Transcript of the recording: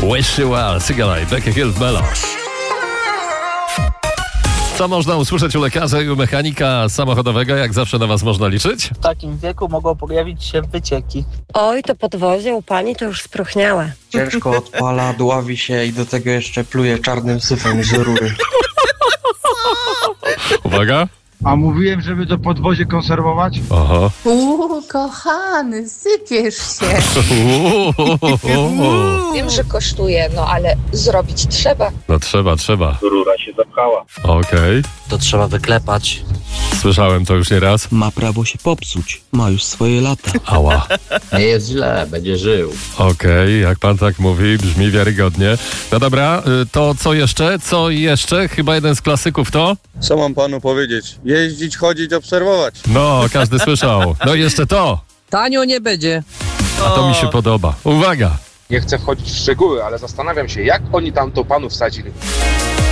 Wish You Well, Cigarette, Becky Hill, Mellow. Co można usłyszeć u lekarza i u mechanika samochodowego? Jak zawsze na was można liczyć? W takim wieku mogą pojawić się wycieki. Oj, to podwozie u pani to już spróchniałe. Ciężko odpala, dławi się i do tego jeszcze pluje czarnym syfem z rury. Uwaga. A mówiłem, żeby to podwozie konserwować? Aha. Kochany, sypiesz się. Wiem, że kosztuje, no ale zrobić trzeba. No trzeba. Rura się zapchała. Okej. To trzeba wyklepać. Słyszałem to już nieraz. Ma prawo się popsuć. Ma już swoje lata. Ała. Nie jest źle, będzie żył. Okej, jak pan tak mówi, brzmi wiarygodnie. No dobra, to co jeszcze? Co jeszcze? Chyba jeden z klasyków to? Co mam panu powiedzieć? Jeździć, chodzić, obserwować. No, każdy słyszał. No i jeszcze to. Tanio nie będzie. A to mi się podoba. Uwaga. Nie chcę wchodzić w szczegóły, ale zastanawiam się, jak oni tam to panu wsadzili.